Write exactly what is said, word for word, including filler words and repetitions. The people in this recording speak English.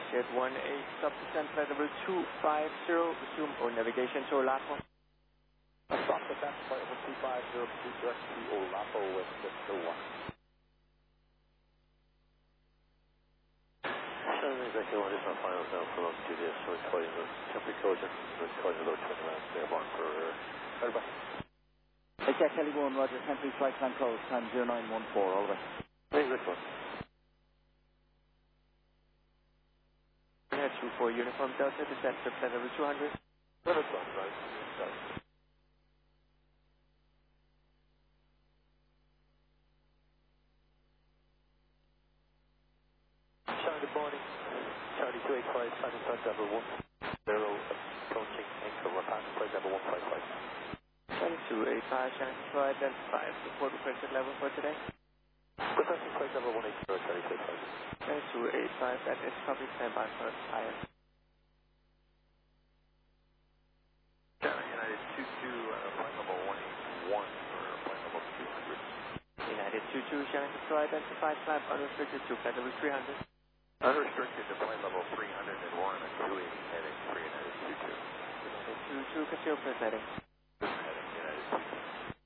Jet one eight, stop descent flight level two five zero, resume or navigation to Olapo. Stop descent flight level two five zero, proceed direct to Olapo with Victor one. Seven exactly one is my final now for altitude is so it's calling the temporary collision, it's calling the low twenty miles there one for uh, bye. Jet Kelly one, Roger, temporary flight plan close, time zero nine one four, all the way. Hey, this one. two four Uniform Delta, descent to flight level two hundred. No, that's fine, right? Sorry. Charlie, good morning. Charlie two eight five, signing flight level one zero, approaching anchor, we're passing flight level one five five. Charlie two eight five, Shannon flight level five, support requested level for today. Requesting flight level one eight zero, Charlie two eight five. Charlie two eight five, that is copy, stand by for I M. Charlie United two two, uh, flight level one eight one for flight level two hundred. United two two, Shannon flight identified, flight unrestricted to flight level three hundred. Unrestricted to flight level three hundred and one at two eighty heading for United two two. United two two, conceal first heading.